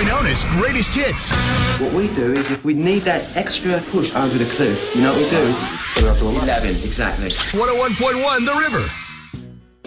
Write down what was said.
formerly known as Greatest Hits. What we do is if we need that extra push over the cliff, you know what we do? 11, exactly. 101.1 The River.